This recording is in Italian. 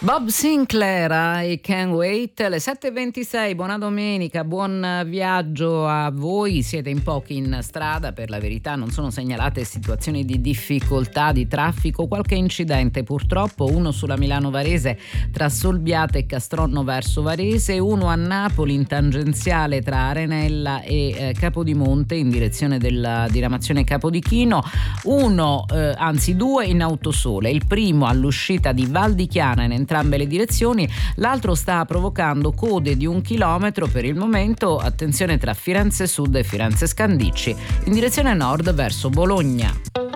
Bob Sinclair, I Can't Wait, le 7:26, buona domenica, buon viaggio a voi. Siete in pochi in strada, per la verità non sono segnalate situazioni di difficoltà di traffico, qualche incidente purtroppo, uno sulla Milano-Varese tra Solbiate e Castronno verso Varese, uno a Napoli in tangenziale tra Arenella e Capodimonte in direzione della diramazione Capodichino, due in Autosole, il primo all'uscita di Val di Chiana in entrambe le direzioni, l'altro sta provocando code di 1 chilometro per il momento. Attenzione tra Firenze Sud e Firenze Scandicci in direzione nord verso Bologna.